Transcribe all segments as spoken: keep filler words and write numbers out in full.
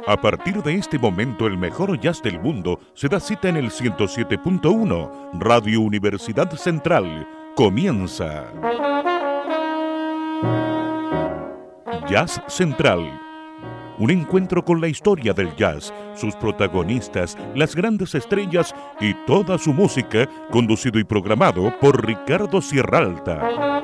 A partir de este momento, el mejor jazz del mundo se da cita en el ciento siete punto uno, Radio Universidad Central. Comienza Jazz Central. Un encuentro con la historia del jazz, sus protagonistas, las grandes estrellas y toda su música, conducido y programado por Ricardo Sierralta.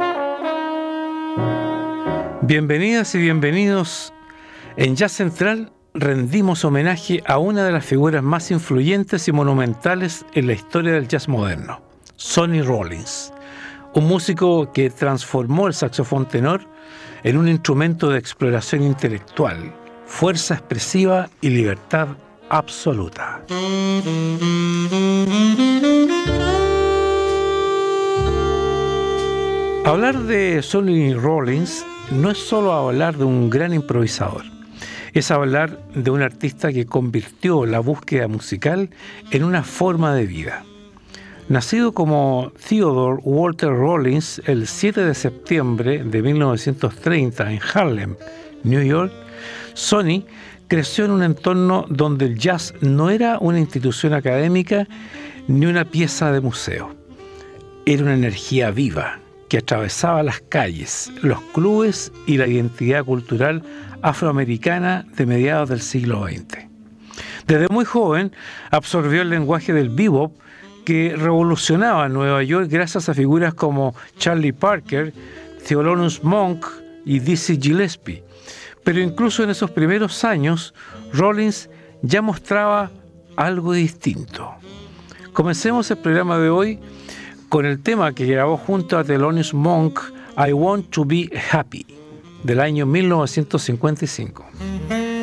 Bienvenidas y bienvenidos. En Jazz Central rendimos homenaje a una de las figuras más influyentes y monumentales en la historia del jazz moderno, Sonny Rollins, un músico que transformó el saxofón tenor en un instrumento de exploración intelectual, fuerza expresiva y libertad absoluta. Hablar de Sonny Rollins no es solo hablar de un gran improvisador, es hablar de un artista que convirtió la búsqueda musical en una forma de vida. Nacido como Theodore Walter Rollins el siete de septiembre de mil novecientos treinta en Harlem, New York, Sonny creció en un entorno donde el jazz no era una institución académica ni una pieza de museo. Era una energía viva que atravesaba las calles, los clubes y la identidad cultural afroamericana de mediados del siglo veinte. Desde muy joven absorbió el lenguaje del bebop que revolucionaba Nueva York gracias a figuras como Charlie Parker, Thelonious Monk y Dizzy Gillespie. Pero incluso en esos primeros años, Rollins ya mostraba algo distinto. Comencemos el programa de hoy con el tema que grabó junto a Thelonious Monk, I Want to Be Happy, del año mil novecientos cincuenta y cinco.